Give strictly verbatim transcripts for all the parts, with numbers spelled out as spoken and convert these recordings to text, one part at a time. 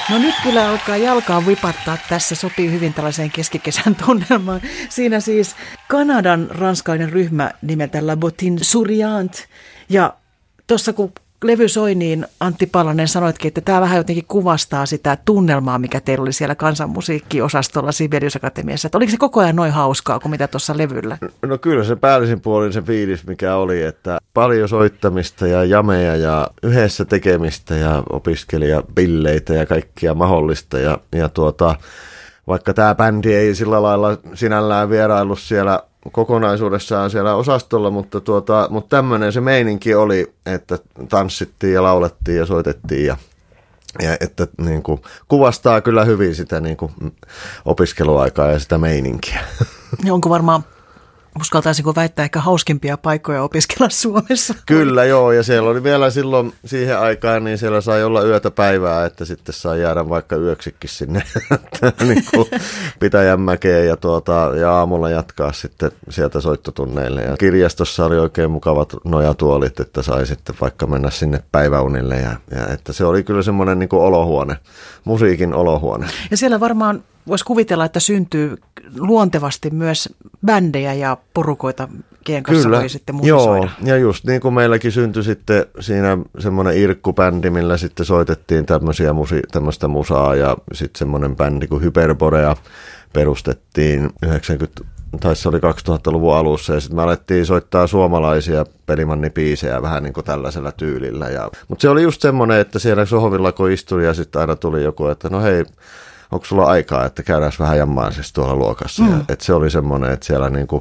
No nyt kyllä alkaa jalkaa vipattaa. Tässä sopii hyvin tällaiseen keskikesän tunnelmaan. Siinä siis Kanadan ranskainen ryhmä nimeltä La Bottine Souriante. Ja tuossa kun levy soi, niin Antti Palonen sanoitkin, että tämä vähän jotenkin kuvastaa sitä tunnelmaa, mikä teillä oli siellä kansanmusiikkiosastolla Sibelius Akatemiassa. Että oliko se koko ajan noin hauskaa kuin mitä tuossa levyllä? No kyllä se päällisin puolin se fiilis, mikä oli, että paljon soittamista ja jameja ja yhdessä tekemistä ja opiskelijapilleitä ja kaikkia mahdollista. Ja, ja tuota, vaikka tämä bändi ei sillä lailla sinällään vieraillut siellä kokonaisuudessaan siellä osastolla, mutta, tuota, mutta tämmöinen se meininki oli, että tanssittiin ja laulettiin ja soitettiin ja, ja että niin kuin, kuvastaa kyllä hyvin sitä niin kuin, opiskeluaikaa ja sitä meininkiä. Ja onko varmaan, uskaltaisinko väittää, ehkä hauskimpia paikkoja opiskella Suomessa? Kyllä joo, ja siellä oli vielä silloin siihen aikaan, niin siellä sai olla yötä päivää, että sitten sai jäädä vaikka yöksikin sinne niin kuin Pitäjänmäkeen ja, tuota, ja aamulla jatkaa sitten sieltä soittotunneille. Ja kirjastossa oli oikein mukavat nojatuolit, että sai sitten vaikka mennä sinne päiväunille, ja, ja että se oli kyllä semmoinen niin kuin olohuone, musiikin olohuone. Ja siellä varmaan voisi kuvitella, että syntyy luontevasti myös bändejä ja porukoita, kenen kanssa Kyllä, voi sitten musisoida. Joo, ja just niin kuin meilläkin syntyi sitten siinä semmoinen irkkubändi, millä sitten soitettiin tämmöisiä musi, tämmöistä musaa, ja sitten semmoinen bändi kuin Hyperborea perustettiin yhdeksänkymmentä, tai se oli kaksituhattaluvun alussa, ja sitten me alettiin soittaa suomalaisia pelimannipiisejä vähän niin kuin tällaisella tyylillä. Ja, mutta se oli just semmoinen, että siellä sohvilla kun istui, ja sitten aina tuli joku, että no hei, onko sulla aikaa, että käydään vähän jammaisessa tuolla luokassa. Mm. Ja, että se oli semmoinen, että siellä niinku,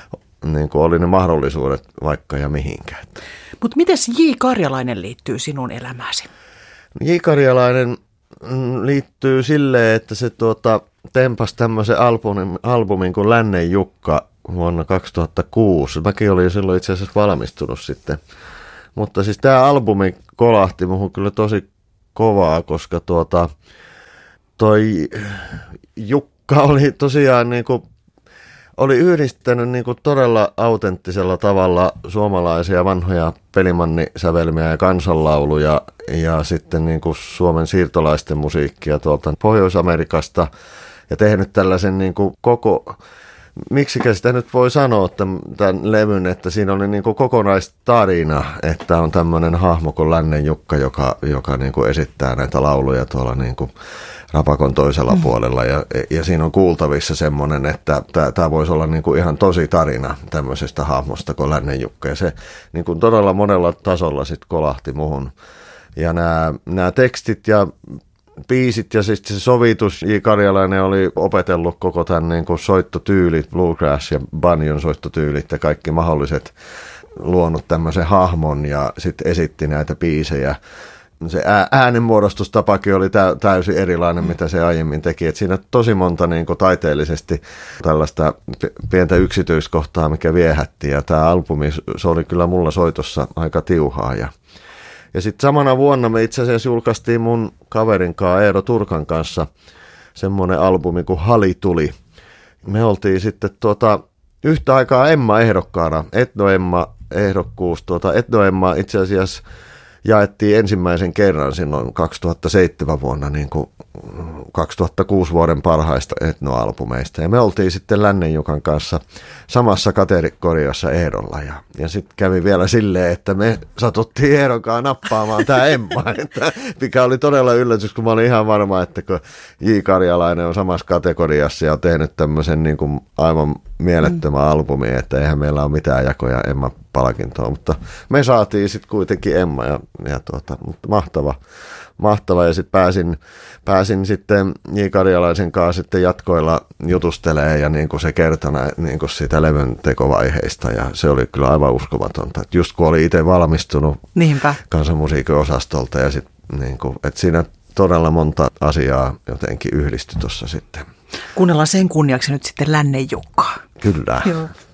niinku oli ne mahdollisuudet vaikka ja mihinkään. Mutta miten J. Karjalainen liittyy sinun elämääsi? J. Karjalainen liittyy silleen, että se tuota, tempasi tämmöisen albumin, albumin kuin Lännen Jukka vuonna kaksituhattakuusi. Mäkin olin silloin itse asiassa valmistunut sitten. Mutta siis tämä albumi kolahti muhun kyllä tosi kovaa, koska tuota... Toi Jukka oli tosiaan niin kuin, oli yhdistänyt niin kuin todella autenttisella tavalla suomalaisia vanhoja pelimannisävelmiä ja kansanlauluja ja sitten niin kuin Suomen siirtolaisten musiikkia tuolta Pohjois-Amerikasta ja tehnyt tällaisen niin kuin koko, miksikä sitä nyt voi sanoa tämän levyn, että siinä oli niin kuin kokonaistarina, että on tämmöinen hahmo kuin Lännen Jukka, joka, joka niin kuin esittää näitä lauluja tuolla niin kuin Rapakon toisella mm. puolella ja, ja siinä on kuultavissa semmoinen, että tämä voisi olla niin kuin ihan tosi tarina tämmöisestä hahmosta kuin Lännen Jukka ja se niin kuin todella monella tasolla sitten kolahti muhun. Ja nämä, nämä tekstit ja biisit ja sitten se sovitus, J. Karjalainen oli opetellut koko tämän niin kuin soittotyylit, bluegrass ja banjon soittotyylit ja kaikki mahdolliset, luonut tämmöisen hahmon ja sitten esitti näitä biisejä. Se äänenmuodostustapakin oli täysin erilainen, mitä se aiemmin teki. Et siinä tosi monta niin kuin taiteellisesti tällaista pientä yksityiskohtaa, mikä viehätti. Ja tämä albumi, se oli kyllä mulla soitossa aika tiuhaa. Ja, ja sitten samana vuonna me itse asiassa julkaistiin mun kaverin kanssa, Eero Turkan kanssa, semmoinen albumi kuin Hali tuli. Me oltiin sitten tuota, yhtä aikaa Emma-ehdokkaana, Etno-Emma-ehdokkuus. Tuota, Etno-Emma itse asiassa jaettiin ensimmäisen kerran silloin kaksituhattaseitsemän vuonna niin kuin kaksituhattakuusi vuoden parhaista etnoalbumeista. Ja me oltiin sitten Lännen Jukan kanssa samassa kategoriassa ehdolla. Ja, ja sitten kävi vielä silleen, että me satuttiin ehdonkaan nappaamaan tämä Emma. Että, mikä oli todella yllätys, kun mä olin ihan varma, että kun J. Karjalainen on samassa kategoriassa ja on tehnyt tämmöisen niin kuin aivan mielettömän mm. albumin, että eihän meillä ole mitään jakoja Emma-palkintoa. Mutta me saatiin sitten kuitenkin Emma ja, ja tuota, mutta mahtava. Mahtava ja sitten pääsin, pääsin sitten J. Karjalaisen kanssa sitten jatkoilla jutustelemaan ja niin kuin se kertoi niin kuin siitä levyn tekovaiheista ja se oli kyllä aivan uskomatonta. Et just kun oli itse valmistunut Niinpä. kansanmusiikin osastolta ja sitten niin kuin, että siinä todella monta asiaa jotenkin yhdistyi tuossa sitten. Kuunnellaan sen kunniaksi nyt sitten Lännen Jukkaa. Kyllä. Joo.